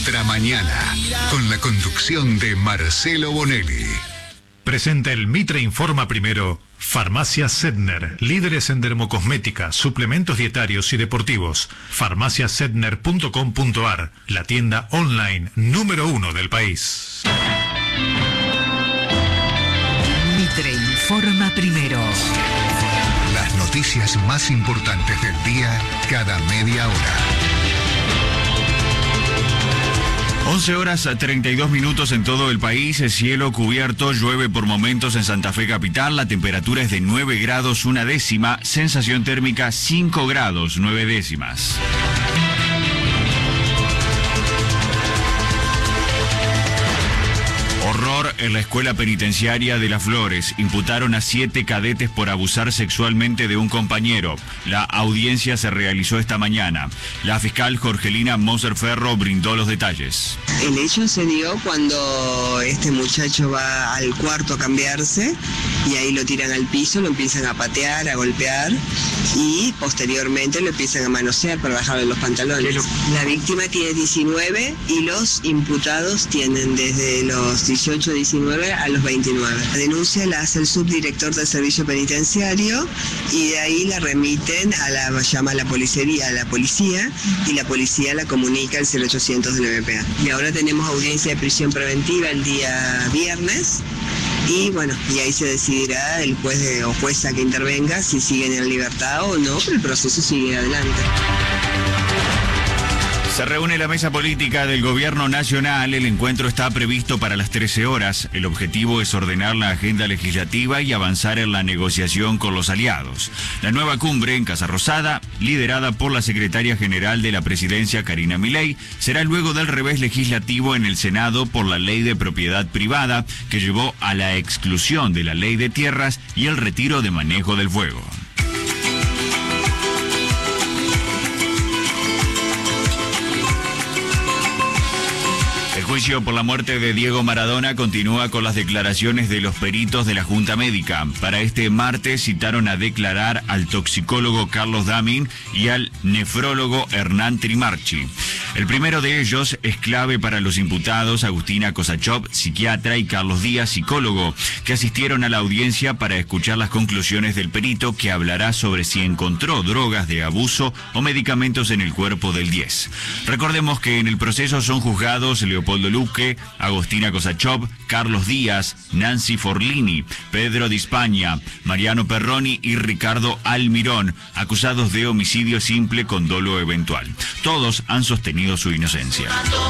Contramañana, con la conducción de Marcelo Bonelli. Presenta el Mitre Informa Primero, Farmacia Sedner, líderes en dermocosmética, suplementos dietarios y deportivos. farmaciasedner.com.ar, la tienda online número 1 del país. Mitre Informa Primero. Las noticias más importantes del día cada media hora. 11 horas 32 minutos en todo el país, cielo cubierto, llueve por momentos en Santa Fe capital, la temperatura es de 9 grados 1 décima, sensación térmica 5 grados 9 décimas. Horror en la escuela penitenciaria de Las Flores. Imputaron a 7 cadetes por abusar sexualmente de un compañero. La audiencia se realizó esta mañana. La fiscal Jorgelina Moser Ferro brindó los detalles. El hecho se dio cuando este muchacho va al cuarto a cambiarse y ahí lo tiran al piso, lo empiezan a patear, a golpear y posteriormente lo empiezan a manosear para bajarle los pantalones. La víctima tiene 19 y los imputados tienen desde los 18, 19 a los 29. La denuncia la hace el subdirector del servicio penitenciario y de ahí la remiten llama a la policía y la policía la comunica al 0800 del MPA. Y ahora tenemos audiencia de prisión preventiva el día viernes y bueno, y ahí se decidirá el juez o jueza que intervenga si siguen en libertad o no, pero el proceso sigue adelante. Se reúne la mesa política del Gobierno Nacional. El encuentro está previsto para las 13 horas. El objetivo es ordenar la agenda legislativa y avanzar en la negociación con los aliados. La nueva cumbre en Casa Rosada, liderada por la secretaria general de la presidencia, Karina Milei, será luego del revés legislativo en el Senado por la ley de propiedad privada, que llevó a la exclusión de la ley de tierras y el retiro de manejo del fuego. El juicio por la muerte de Diego Maradona continúa con las declaraciones de los peritos de la Junta Médica. Para este martes citaron a declarar al toxicólogo Carlos Damin y al nefrólogo Hernán Trimarchi. El primero de ellos es clave para los imputados Agustina Kosachov, psiquiatra, y Carlos Díaz, psicólogo, que asistieron a la audiencia para escuchar las conclusiones del perito, que hablará sobre si encontró drogas de abuso o medicamentos en el cuerpo del 10. Recordemos que en el proceso son juzgados Leopoldo Luque, Agustina Kosachov, Carlos Díaz, Nancy Forlini, Pedro Di Spagna, Mariano Perroni y Ricardo Almirón, acusados de homicidio simple con dolo eventual. Todos han sostenido su inocencia.